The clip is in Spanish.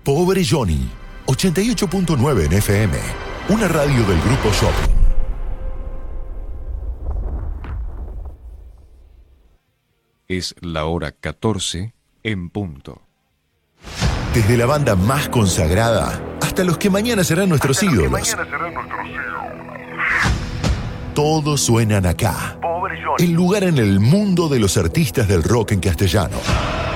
Pobre Johnny, 88.9 en FM, una radio del Grupo Shopping. Es la hora 14 en punto. Desde la banda más consagrada hasta los que mañana serán nuestros ídolos. Todos suenan acá. El lugar en el mundo de los artistas del rock en castellano.